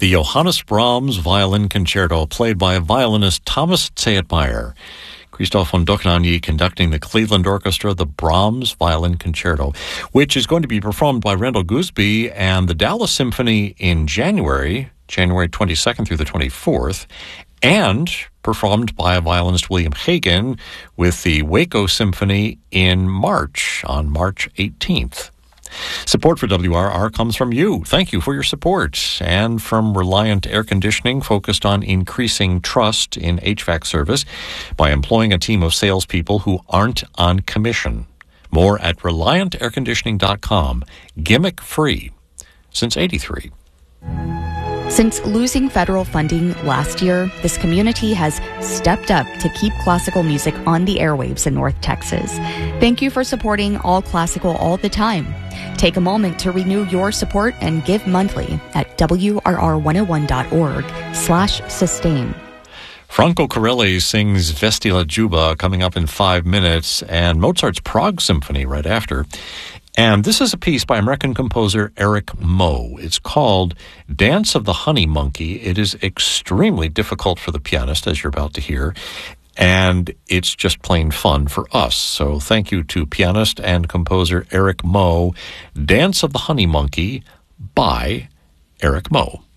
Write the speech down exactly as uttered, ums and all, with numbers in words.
the Johannes Brahms Violin Concerto, played by violinist Thomas Zeitmeyer. Christoph von Dohnanyi conducting the Cleveland Orchestra, the Brahms Violin Concerto, which is going to be performed by Randall Gooseby and the Dallas Symphony in January, January twenty-second through the twenty-fourth, and performed by violinist William Hagen with the Waco Symphony in March, on March eighteenth. Support for W R R comes from you. Thank you for your support. And from Reliant Air Conditioning, focused on increasing trust in H V A C service by employing a team of salespeople who aren't on commission. More at reliant air conditioning dot com. Gimmick free since eighty-three. Since losing federal funding last year, this community has stepped up to keep classical music on the airwaves in North Texas. Thank you for supporting All Classical all the time. Take a moment to renew your support and give monthly at W R R one oh one dot org slash sustain. Franco Corelli sings Vesti la Juba coming up in five minutes, and Mozart's Prague Symphony right after. And this is a piece by American composer Eric Moe. It's called Dance of the Honey Monkey. It is extremely difficult for the pianist, as you're about to hear, and it's just plain fun for us. So thank you to pianist and composer Eric Moe. Dance of the Honey Monkey by Eric Moe.